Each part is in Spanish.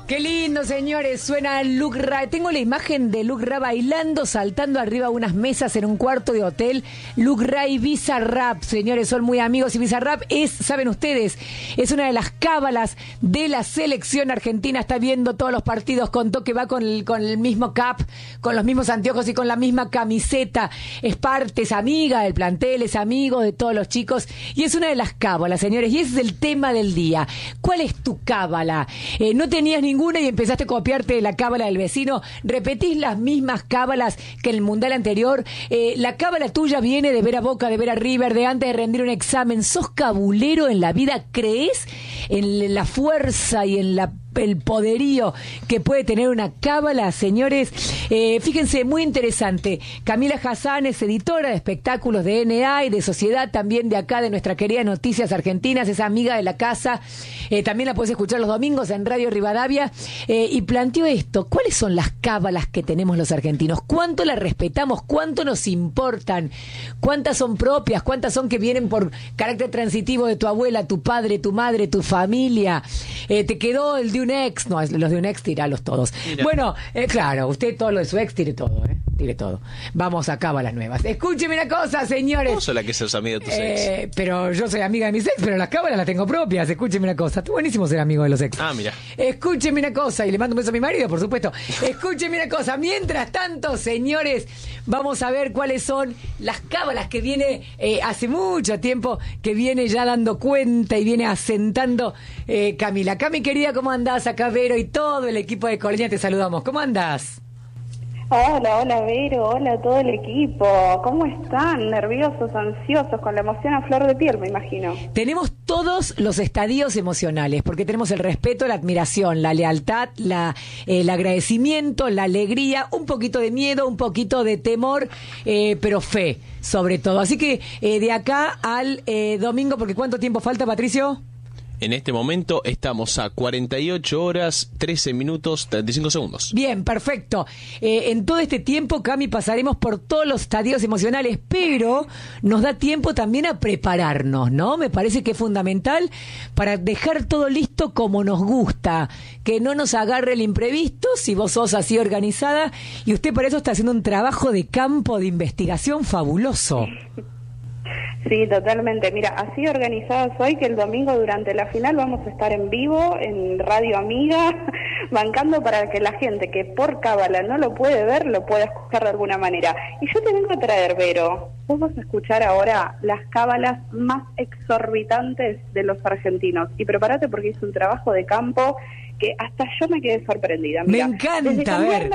Qué lindo, señores, suena Luke Ra. Tengo la imagen de Luke Ra bailando, saltando arriba de unas mesas en un cuarto de hotel. Luke Ra y Bizarrap, señores, son muy amigos. Y Bizarrap es, saben ustedes, es una de las cábalas de la selección argentina. Está viendo todos los partidos, contó que va con el mismo cap, con los mismos anteojos y con la misma camiseta. Es parte, es amiga del plantel, es amigo de todos los chicos. Y es una de las cábalas, señores, y ese es el tema del día. ¿Cuál es tu cábala? No tenías ninguna y empezaste a copiarte la cábala del vecino. ¿Repetís las mismas cábalas que en el mundial anterior? ¿La cábala tuya viene de ver a Boca, de ver a River, de antes de rendir un examen? ¿Sos cabulero en la vida? ¿Crees en la fuerza y en el poderío que puede tener una cábala, señores? Fíjense, muy interesante. Camila Hassan es editora de espectáculos de NA y de Sociedad, también de acá, de nuestra querida Noticias Argentinas, es amiga de la casa. También la puedes escuchar los domingos en Radio Rivadavia. Y planteó esto: ¿cuáles son las cábalas que tenemos los argentinos? ¿Cuánto las respetamos? ¿Cuánto nos importan? ¿Cuántas son propias? ¿Cuántas son que vienen por carácter transitivo de tu abuela, tu padre, tu madre, tu familia? Te quedó el de un ex. No, los de un ex, tiralos todos. Mira. Bueno, claro, usted todo lo de su ex, tire todo, tire todo. Vamos a cábalas nuevas. Escúcheme una cosa, señores. Vos sos la que sos amiga de tus ex. Pero yo soy amiga de mis ex, pero las cábalas las tengo propias. Escúcheme una cosa. Está buenísimo ser amigo de los ex. Ah, mira. Escúcheme una cosa, y le mando un beso a mi marido, por supuesto. Escúcheme una cosa. Mientras tanto, señores, vamos a ver cuáles son las cábalas que viene hace mucho tiempo, que viene ya dando cuenta y viene asentando Camila. Cami, querida, ¿cómo andás? Acá Vero y todo el equipo de Colonia te saludamos. ¿Cómo andás? Hola Vero, hola a todo el equipo. ¿Cómo están? Nerviosos, ansiosos, con la emoción a flor de piel, me imagino. Tenemos todos los estadios emocionales, porque tenemos el respeto, la admiración, la lealtad, el agradecimiento, la alegría, un poquito de miedo, un poquito de temor, pero fe, sobre todo. Así que de acá al domingo, porque ¿cuánto tiempo falta, Patricio? En este momento estamos a 48 horas, 13 minutos, 35 segundos. Bien, perfecto. En todo este tiempo, Cami, pasaremos por todos los estadios emocionales, pero nos da tiempo también a prepararnos, ¿no? Me parece que es fundamental para dejar todo listo como nos gusta, que no nos agarre el imprevisto, si vos sos así organizada, y usted para eso está haciendo un trabajo de campo de investigación fabuloso. Sí, totalmente. Mira, así organizada soy que el domingo durante la final vamos a estar en vivo en Radio Amiga, bancando para que la gente que por cábala no lo puede ver, lo pueda escuchar de alguna manera. Y yo te vengo a traer, Vero, vos vas a escuchar ahora las cábalas más exorbitantes de los argentinos. Y prepárate porque es un trabajo de campo que hasta yo me quedé sorprendida. Mira, me encanta, a ver.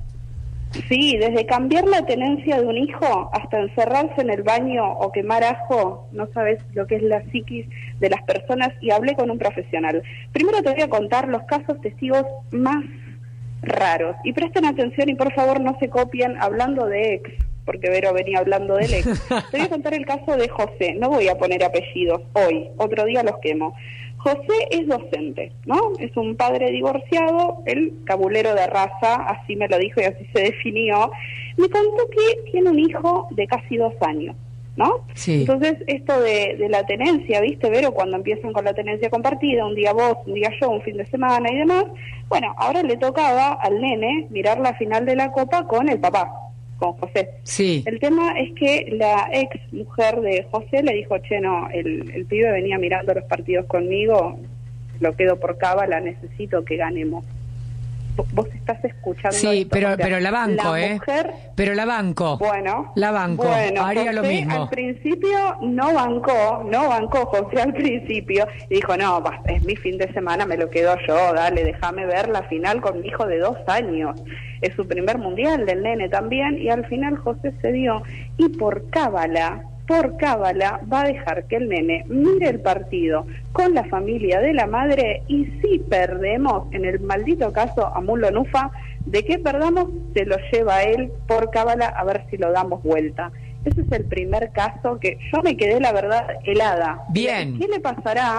Sí, desde cambiar la tenencia de un hijo hasta encerrarse en el baño o quemar ajo, no sabes lo que es la psiquis de las personas, y hablé con un profesional. Primero te voy a contar los casos testigos más raros, y presten atención y por favor no se copien hablando de ex, porque Vero venía hablando del ex. Te voy a contar el caso de José, no voy a poner apellidos hoy, otro día los quemo. José es docente, ¿no? Es un padre divorciado, el cabulero de raza, así me lo dijo y así se definió. Me contó que tiene un hijo de casi 2 años, ¿no? Sí. Entonces, esto de la tenencia, ¿viste, Vero? Cuando empiezan con la tenencia compartida, un día vos, un día yo, un fin de semana y demás. Bueno, ahora le tocaba al nene mirar la final de la Copa con el papá, con José. Sí. El tema es que la ex mujer de José le dijo, che, no, el pibe venía mirando los partidos conmigo, lo quedo por cábala, necesito que ganemos. Vos estás escuchando. Sí, esto, pero, o sea, pero la banco, la mujer, pero la banco. Bueno, la banco. Haría José lo mismo. Al principio no bancó José al principio, y dijo, no, es mi fin de semana, me lo quedo yo, dale, déjame ver la final con mi hijo de 2 años. Es su primer mundial del nene también, y al final José cedió, y por cábala va a dejar que el nene mire el partido con la familia de la madre, y si perdemos, en el maldito caso a Mulo Nufa, de que perdamos, se lo lleva a él por cábala a ver si lo damos vuelta. Ese es el primer caso que yo me quedé, la verdad, helada. Bien. ¿Qué le pasará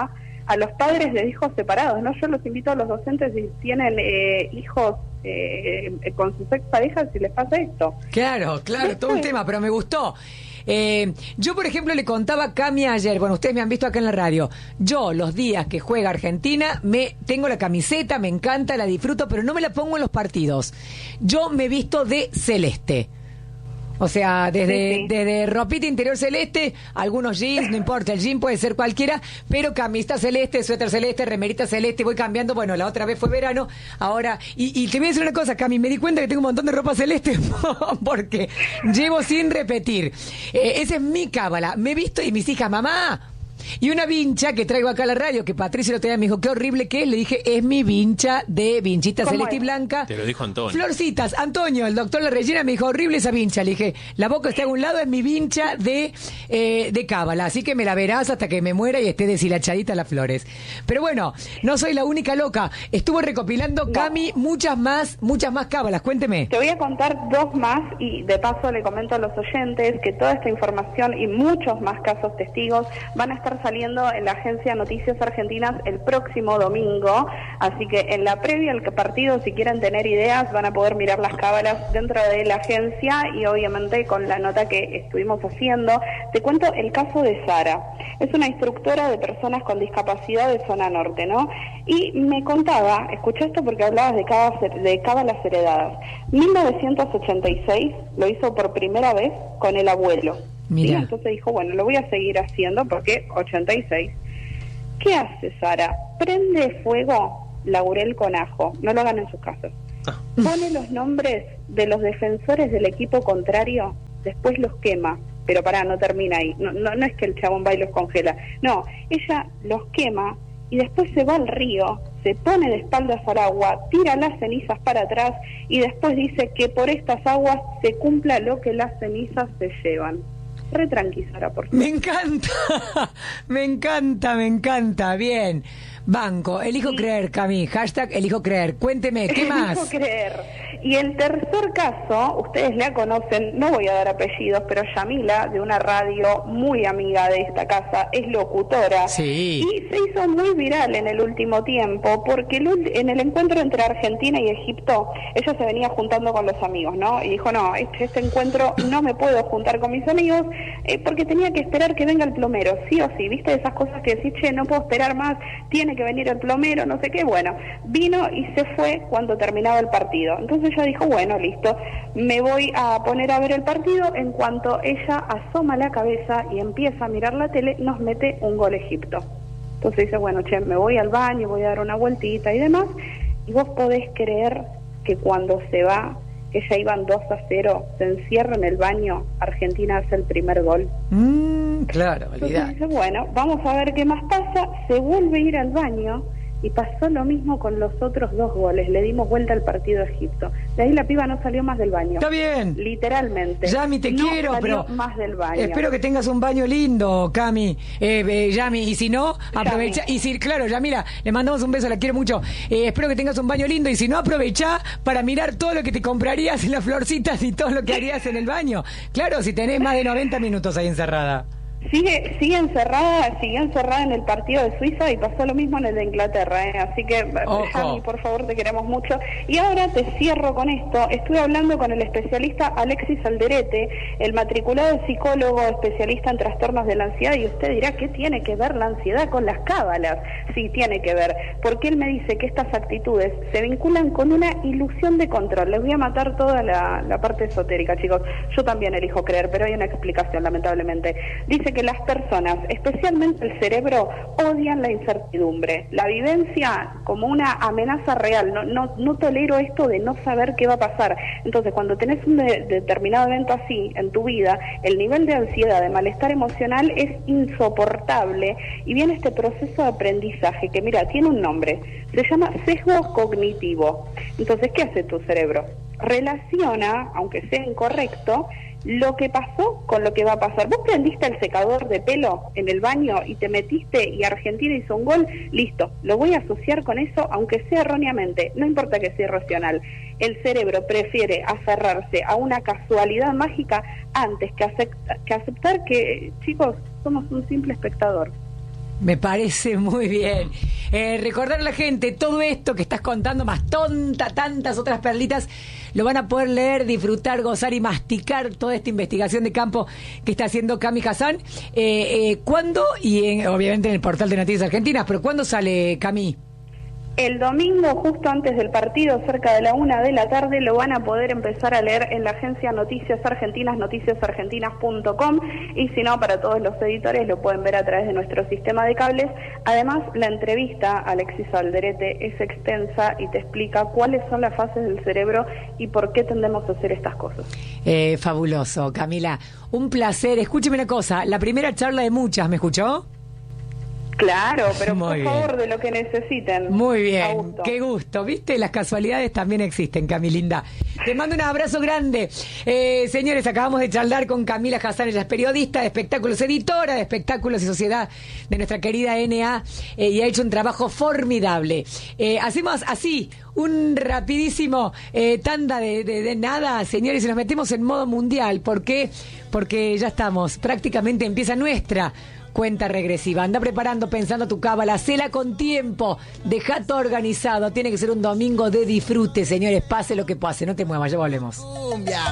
a los padres de hijos separados, ¿no? Yo los invito a los docentes si tienen hijos con sus exparejas si les pasa esto. Claro, todo un tema, pero me gustó. Yo, por ejemplo, le contaba a Cami ayer, bueno, ustedes me han visto acá en la radio, yo los días que juega Argentina, tengo la camiseta, me encanta, la disfruto, pero no me la pongo en los partidos. Yo me visto de celeste. O sea, desde ropita interior celeste, algunos jeans, no importa, el jean puede ser cualquiera, pero camiseta celeste, suéter celeste, remerita celeste, voy cambiando. Bueno, la otra vez fue verano, ahora... Y te voy a decir una cosa, Cami, me di cuenta que tengo un montón de ropa celeste porque llevo sin repetir. Esa es mi cábala. Me he visto y mis hijas, mamá... Y una vincha que traigo acá a la radio, que Patricia lo tenía, me dijo, qué horrible que es. Le dije, es mi vincha de vinchita celeste y blanca. Te lo dijo Antonio. Florcitas, Antonio, el doctor La Regina me dijo, horrible esa vincha. Le dije, la boca está a un lado, es mi vincha de cábala. Así que me la verás hasta que me muera y esté deshilachadita las flores. Pero bueno, no soy la única loca. Estuvo recopilando, Cami, muchas más cábalas. Cuénteme. Te voy a contar 2 más y de paso le comento a los oyentes que toda esta información y muchos más casos testigos van a estar saliendo en la agencia Noticias Argentinas el próximo domingo, así que en la previa al partido, si quieren tener ideas, van a poder mirar las cábalas dentro de la agencia y obviamente con la nota que estuvimos haciendo. Te cuento el caso de Sara, es una instructora de personas con discapacidad de zona norte, ¿no? Y me contaba, escuché esto porque hablabas de cábalas heredadas, 1986 lo hizo por primera vez con el abuelo. ¿Sí? Entonces dijo, bueno, lo voy a seguir haciendo porque 86. ¿Qué hace Sara? Prende fuego laurel con ajo, no lo hagan en sus casas. Pone los nombres de los defensores del equipo contrario, después los quema, pero no termina ahí, no es que el chabón va y los congela, no, ella los quema y después se va al río, se pone de espaldas al agua, tira las cenizas para atrás y después dice que por estas aguas se cumpla lo que las cenizas se llevan. Retranquilizará, por favor. Me encanta, bien. Banco, elijo creer, Cami, hashtag elijo creer. Cuénteme, ¿qué más? Elijo creer. Y el tercer caso, ustedes la conocen, no voy a dar apellidos, pero Yamila, de una radio muy amiga de esta casa, es locutora. Sí. Y se hizo muy viral en el último tiempo, porque en el encuentro entre Argentina y Egipto, ella se venía juntando con los amigos, ¿no? Y dijo, no, este encuentro no me puedo juntar con mis amigos, porque tenía que esperar que venga el plomero, sí o sí, ¿viste? Esas cosas que decís, che, no puedo esperar más, tiene que venir el plomero, no sé qué. Bueno, vino y se fue cuando terminaba el partido. Entonces ella dijo, bueno, listo, me voy a poner a ver el partido. En cuanto ella asoma la cabeza y empieza a mirar la tele, nos mete un gol Egipto. Entonces dice, bueno, che, me voy al baño, voy a dar una vueltita y demás. Y vos podés creer que cuando se va, que ya iban 2-0, se encierra en el baño, Argentina hace el primer gol. Claro, olvidá. Entonces dice, bueno, vamos a ver qué más pasa. Se vuelve a ir al baño y pasó lo mismo con los otros 2 goles. Le dimos vuelta al partido de Egipto. De ahí la piba no salió más del baño. Está bien. Literalmente. Yami, te no quiero, salió pero más del baño. Espero que tengas un baño lindo, Cami. Yami, y si no, aprovecha. Y si, claro, Yamila, le mandamos un beso, la quiero mucho. Espero que tengas un baño lindo y si no, aprovecha para mirar todo lo que te comprarías en las florcitas y todo lo que harías en el baño. Claro, si tenés más de 90 minutos ahí encerrada. Siguió encerrada en el partido de Suiza y pasó lo mismo en el de Inglaterra, así que Jami, por favor, te queremos mucho. Y ahora te cierro con esto. Estuve hablando con el especialista Alexis Alderete, el matriculado psicólogo especialista en trastornos de la ansiedad, y usted dirá, ¿qué tiene que ver la ansiedad con las cábalas? Sí, tiene que ver, porque él me dice que estas actitudes se vinculan con una ilusión de control. Les voy a matar toda la parte esotérica, chicos. Yo también elijo creer, pero hay una explicación, lamentablemente. Dice que las personas, especialmente el cerebro, odian la incertidumbre, la vivencia como una amenaza real. No tolero esto de no saber qué va a pasar. Entonces, cuando tenés un determinado evento así en tu vida, el nivel de ansiedad, de malestar emocional es insoportable y viene este proceso de aprendizaje que, mira, tiene un nombre, se llama sesgo cognitivo. Entonces, ¿qué hace tu cerebro? Relaciona, aunque sea incorrecto, lo que pasó con lo que va a pasar. Vos prendiste el secador de pelo en el baño y te metiste y Argentina hizo un gol, listo, lo voy a asociar con eso, aunque sea erróneamente, no importa que sea irracional. El cerebro prefiere aferrarse a una casualidad mágica antes que aceptar que, chicos, somos un simple espectador. Me parece muy bien. Recordar a la gente, todo esto que estás contando, más tantas otras perlitas, lo van a poder leer, disfrutar, gozar y masticar toda esta investigación de campo que está haciendo Cami Hassan. ¿Cuándo? Y obviamente en el portal de Noticias Argentinas, pero ¿cuándo sale, Cami? El domingo, justo antes del partido, cerca de la 1 de la tarde, lo van a poder empezar a leer en la agencia Noticias Argentinas, noticiasargentinas.com, y si no, para todos los editores lo pueden ver a través de nuestro sistema de cables. Además, la entrevista a Alexis Alderete es extensa y te explica cuáles son las fases del cerebro y por qué tendemos a hacer estas cosas. Fabuloso, Camila. Un placer. Escúcheme una cosa, la primera charla de muchas, ¿me escuchó? Claro, pero Muy por favor, de lo que necesiten. Muy bien, qué gusto. ¿Viste? Las casualidades también existen, Camilinda. Te mando un abrazo grande. Señores, acabamos de charlar con Camila Hassan, ella es periodista de espectáculos, editora de espectáculos y sociedad de nuestra querida NA, y ha hecho un trabajo formidable. Hacemos así, un rapidísimo tanda de nada, señores, y nos metemos en modo mundial. ¿Por qué? Porque ya estamos, prácticamente empieza nuestra cuenta regresiva. Anda preparando, pensando tu cábala, hacela con tiempo, deja todo organizado. Tiene que ser un domingo de disfrute, señores, pase lo que pase, no te muevas, ya volvemos.